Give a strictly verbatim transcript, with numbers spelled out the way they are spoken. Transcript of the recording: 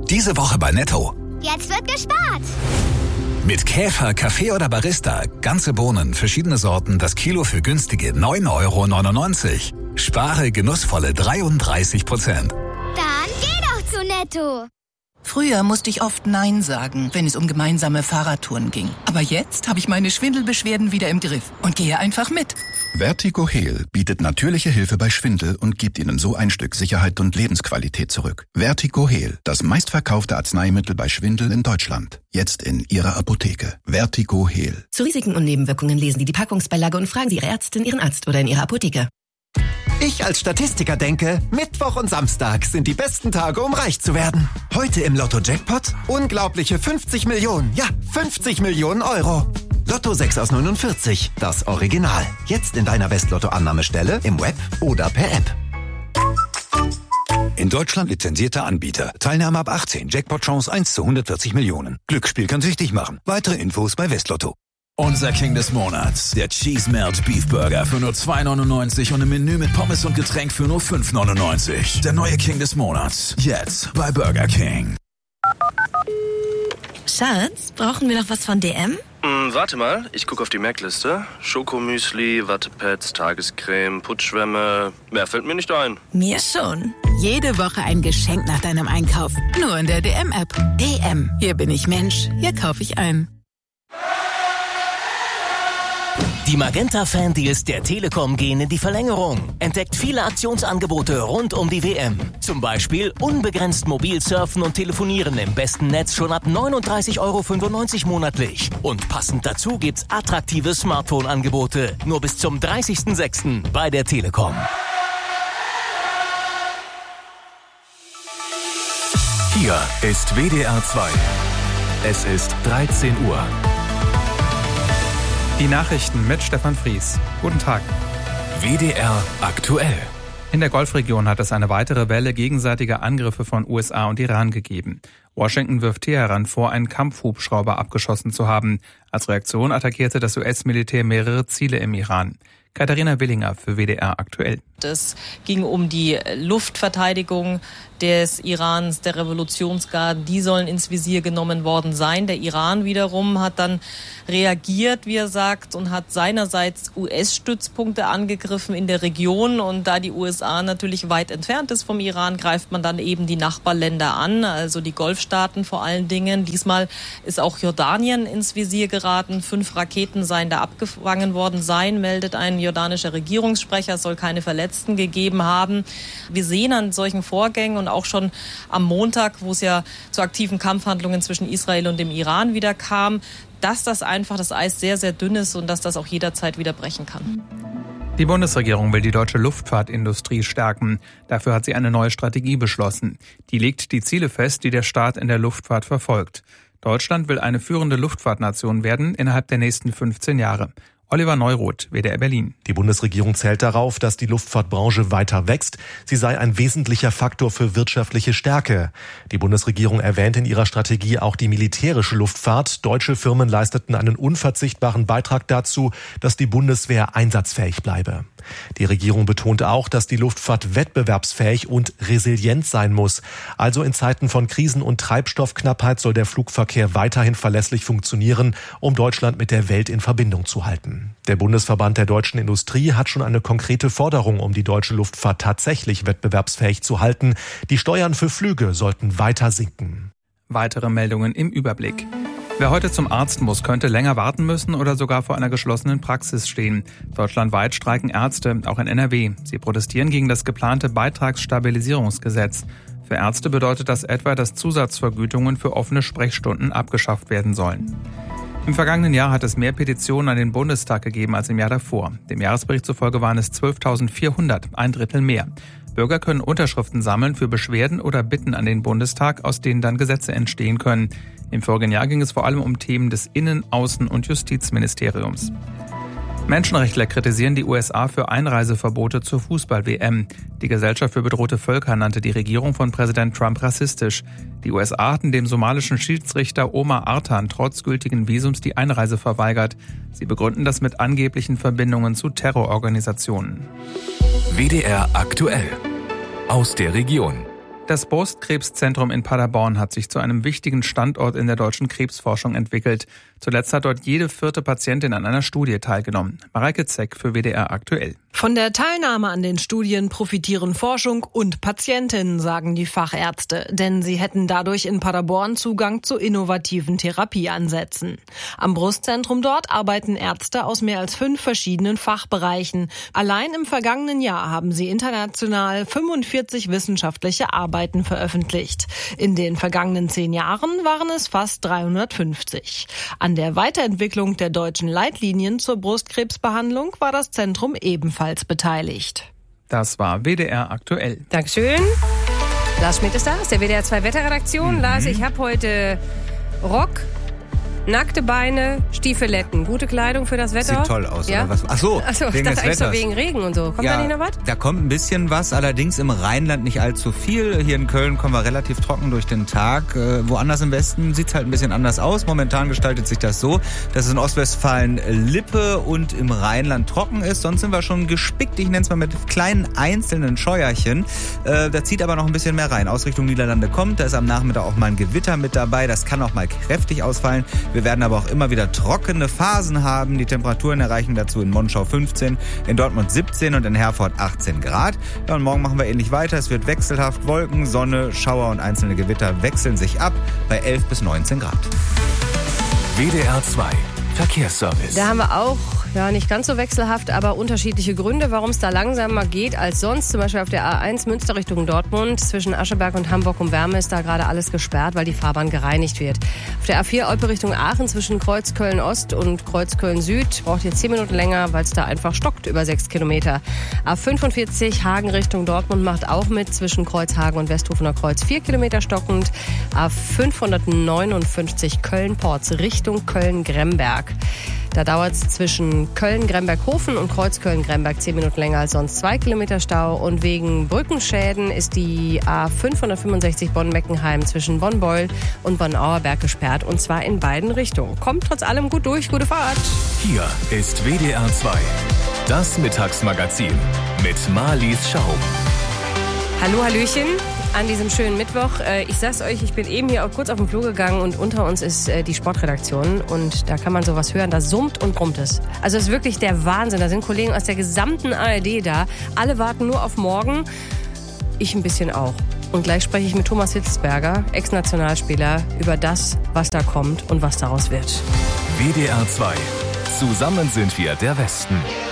Diese Woche bei Netto. Jetzt wird gespart. Mit Käfer, Kaffee oder Barista. Ganze Bohnen, verschiedene Sorten, das Kilo für günstige neun Euro neunundneunzig. Spare genussvolle dreiunddreißig Prozent. Dann geh doch zu Netto. Früher musste ich oft Nein sagen, wenn es um gemeinsame Fahrradtouren ging. Aber jetzt habe ich meine Schwindelbeschwerden wieder im Griff und gehe einfach mit. Vertigo Heal bietet natürliche Hilfe bei Schwindel und gibt Ihnen so ein Stück Sicherheit und Lebensqualität zurück. Vertigo Heal, das meistverkaufte Arzneimittel bei Schwindel in Deutschland. Jetzt in Ihrer Apotheke. Vertigo Heal. Zu Risiken und Nebenwirkungen lesen Sie die Packungsbeilage und fragen Sie Ihre Ärztin, Ihren Arzt oder in Ihrer Apotheke. Ich als Statistiker denke, Mittwoch und Samstag sind die besten Tage, um reich zu werden. Heute im Lotto-Jackpot unglaubliche fünfzig Millionen, ja, fünfzig Millionen Euro. Lotto sechs aus neunundvierzig, das Original. Jetzt in deiner Westlotto-Annahmestelle, im Web oder per App. In Deutschland lizenzierter Anbieter. Teilnahme ab achtzehn. Jackpot-Chance eins zu hundertvierzig Millionen. Glücksspiel kann süchtig machen. Weitere Infos bei Westlotto. Unser King des Monats, der Cheese Melt Beef Burger für nur zwei neunundneunzig und ein Menü mit Pommes und Getränk für nur fünf neunundneunzig. Der neue King des Monats, jetzt bei Burger King. Schatz, brauchen wir noch was von D M? Hm, warte mal, ich gucke auf die Merkliste. Schokomüsli, Wattepads, Tagescreme, Putzschwämme. Mehr fällt mir nicht ein. Mir schon. Jede Woche ein Geschenk nach deinem Einkauf. Nur in der D M-App. D M, hier bin ich Mensch, hier kaufe ich ein. Die Magenta-Fan-Deals der Telekom gehen in die Verlängerung. Entdeckt viele Aktionsangebote rund um die W M. Zum Beispiel unbegrenzt mobil surfen und telefonieren im besten Netz schon ab neununddreißig Euro fünfundneunzig monatlich. Und passend dazu gibt's attraktive Smartphone-Angebote. Nur bis zum dreißigsten sechsten bei der Telekom. Hier ist W D R zwei. Es ist dreizehn Uhr. Die Nachrichten mit Stefan Fries. Guten Tag. W D R aktuell. In der Golfregion hat es eine weitere Welle gegenseitiger Angriffe von U S A und Iran gegeben. Washington wirft Teheran vor, einen Kampfhubschrauber abgeschossen zu haben. Als Reaktion attackierte das U S-Militär mehrere Ziele im Iran. Katharina Willinger für W D R aktuell. Es ging um die Luftverteidigung des Irans, der Revolutionsgarden. Die sollen ins Visier genommen worden sein. Der Iran wiederum hat dann reagiert, wie er sagt, und hat seinerseits U S-Stützpunkte angegriffen in der Region. Und da die U S A natürlich weit entfernt ist vom Iran, greift man dann eben die Nachbarländer an, also die Golfstaaten vor allen Dingen. Diesmal ist auch Jordanien ins Visier geraten. Fünf Raketen seien da abgefangen worden sein, meldet ein jordanischer Regierungssprecher. Es soll keine Verletzten gegeben haben. Wir sehen an solchen Vorgängen und auch schon am Montag, wo es ja zu aktiven Kampfhandlungen zwischen Israel und dem Iran wieder kam, dass das einfach das Eis sehr, sehr dünn ist und dass das auch jederzeit wieder brechen kann. Die Bundesregierung will die deutsche Luftfahrtindustrie stärken. Dafür hat sie eine neue Strategie beschlossen. Die legt die Ziele fest, die der Staat in der Luftfahrt verfolgt. Deutschland will eine führende Luftfahrtnation werden innerhalb der nächsten fünfzehn Jahre. Oliver Neuroth, W D R Berlin. Die Bundesregierung zählt darauf, dass die Luftfahrtbranche weiter wächst. Sie sei ein wesentlicher Faktor für wirtschaftliche Stärke. Die Bundesregierung erwähnt in ihrer Strategie auch die militärische Luftfahrt. Deutsche Firmen leisteten einen unverzichtbaren Beitrag dazu, dass die Bundeswehr einsatzfähig bleibe. Die Regierung betont auch, dass die Luftfahrt wettbewerbsfähig und resilient sein muss. Also in Zeiten von Krisen und Treibstoffknappheit soll der Flugverkehr weiterhin verlässlich funktionieren, um Deutschland mit der Welt in Verbindung zu halten. Der Bundesverband der deutschen Industrie hat schon eine konkrete Forderung, um die deutsche Luftfahrt tatsächlich wettbewerbsfähig zu halten. Die Steuern für Flüge sollten weiter sinken. Weitere Meldungen im Überblick. Wer heute zum Arzt muss, könnte länger warten müssen oder sogar vor einer geschlossenen Praxis stehen. Deutschlandweit streiken Ärzte, auch in N R W. Sie protestieren gegen das geplante Beitragsstabilisierungsgesetz. Für Ärzte bedeutet das etwa, dass Zusatzvergütungen für offene Sprechstunden abgeschafft werden sollen. Im vergangenen Jahr hat es mehr Petitionen an den Bundestag gegeben als im Jahr davor. Dem Jahresbericht zufolge waren es zwölftausendvierhundert, ein Drittel mehr. Bürger können Unterschriften sammeln für Beschwerden oder Bitten an den Bundestag, aus denen dann Gesetze entstehen können. Im vorigen Jahr ging es vor allem um Themen des Innen-, Außen- und Justizministeriums. Menschenrechtler kritisieren die U S A für Einreiseverbote zur Fußball-W M. Die Gesellschaft für bedrohte Völker nannte die Regierung von Präsident Trump rassistisch. Die U S A hatten dem somalischen Schiedsrichter Omar Artan trotz gültigen Visums die Einreise verweigert. Sie begründen das mit angeblichen Verbindungen zu Terrororganisationen. W D R aktuell. Aus der Region. Das Brustkrebszentrum in Paderborn hat sich zu einem wichtigen Standort in der deutschen Krebsforschung entwickelt. Zuletzt hat dort jede vierte Patientin an einer Studie teilgenommen. Mareike Zeck für W D R aktuell. Von der Teilnahme an den Studien profitieren Forschung und Patientinnen, sagen die Fachärzte, denn sie hätten dadurch in Paderborn Zugang zu innovativen Therapieansätzen. Am Brustzentrum dort arbeiten Ärzte aus mehr als fünf verschiedenen Fachbereichen. Allein im vergangenen Jahr haben sie international fünfundvierzig wissenschaftliche Arbeiten veröffentlicht. In den vergangenen zehn Jahren waren es fast dreihundertfünfzig. An der Weiterentwicklung der deutschen Leitlinien zur Brustkrebsbehandlung war das Zentrum ebenfalls beteiligt. Das war W D R aktuell. Dankeschön. Lars Schmidt ist da aus der W D R zwei Wetterredaktion. Mhm. Lars, ich habe heute Rock, nackte Beine, Stiefeletten. Gute Kleidung für das Wetter? Sieht toll aus, ja? oder was? Ach so, Ach so wegen ich dachte des eigentlich so Wetters. wegen Regen und so. Kommt ja, da nicht noch was? Da kommt ein bisschen was, allerdings im Rheinland nicht allzu viel. Hier in Köln kommen wir relativ trocken durch den Tag. Äh, woanders im Westen sieht es halt ein bisschen anders aus. Momentan gestaltet sich das so, dass es in Ostwestfalen Lippe und im Rheinland trocken ist. Sonst sind wir schon gespickt, ich nenne es mal mit kleinen einzelnen Scheuerchen. Äh, da zieht aber noch ein bisschen mehr rein. Aus Richtung Niederlande kommt, da ist am Nachmittag auch mal ein Gewitter mit dabei. Das kann auch mal kräftig ausfallen. Wir werden aber auch immer wieder trockene Phasen haben. Die Temperaturen erreichen dazu in Monschau fünfzehn, in Dortmund siebzehn und in Herford achtzehn Grad. Ja, und morgen machen wir ähnlich weiter. Es wird wechselhaft. Wolken, Sonne, Schauer und einzelne Gewitter wechseln sich ab bei elf bis neunzehn Grad. W D R zwei Verkehrsservice. Da haben wir auch, ja nicht ganz so wechselhaft, aber unterschiedliche Gründe, warum es da langsamer geht als sonst. Zum Beispiel auf der A eins Münster Richtung Dortmund. Zwischen Ascheberg und Hamburg um Wärme ist da gerade alles gesperrt, weil die Fahrbahn gereinigt wird. Auf der A vier Olpe Richtung Aachen zwischen Kreuz Köln-Ost und Kreuz Köln-Süd braucht ihr zehn Minuten länger, weil es da einfach stockt über sechs Kilometer. A fünfundvierzig Hagen Richtung Dortmund macht auch mit zwischen Kreuzhagen und Westhofener Kreuz vier Kilometer stockend. A fünfhundertneunundfünfzig Köln-Porz Richtung Köln-Gremberg. Da dauert es zwischen Köln-Gremberg-Hofen und Kreuz Köln-Gremberg zehn Minuten länger als sonst. Zwei Kilometer Stau. Und wegen Brückenschäden ist die A fünfhundertfünfundsechzig Bonn-Meckenheim zwischen Bonn-Beul und Bonn-Auerberg gesperrt. Und zwar in beiden Richtungen. Kommt trotz allem gut durch. Gute Fahrt. Hier ist W D R zwei. Das Mittagsmagazin mit Marlies Schau. Hallo, Hallöchen. An diesem schönen Mittwoch. Ich sag's euch, ich bin eben hier auch kurz auf den Flur gegangen und unter uns ist die Sportredaktion und da kann man sowas hören, da summt und brummt es. Also es ist wirklich der Wahnsinn. Da sind Kollegen aus der gesamten A R D da. Alle warten nur auf morgen. Ich ein bisschen auch. Und gleich spreche ich mit Thomas Hitzelsberger, Ex-Nationalspieler, über das, was da kommt und was daraus wird. W D R zwei. Zusammen sind wir der Westen.